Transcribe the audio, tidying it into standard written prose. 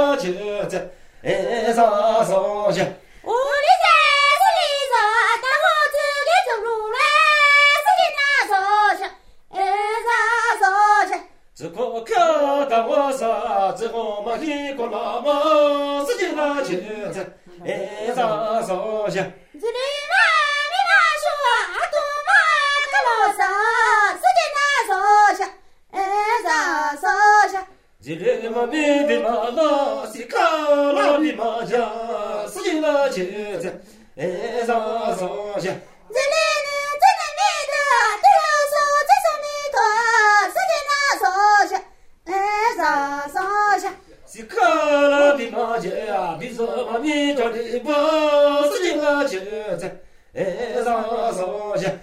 了就在上上下。 我的山是里上，大伙子给走路来，是给那上下，上下。 只可看到我啥子我们一个那么是给那就在上上下。 这里嘛没嘛说，阿多嘛个老上，是给那上下，上上下。 这里嘛没的嘛那是看了的嘛家，是给那就在上上下。 这里呢，这里没的，对了说这上面的，是给那上下，上上下。 是看了的嘛家，比什么你叫的不是给那就在上上下。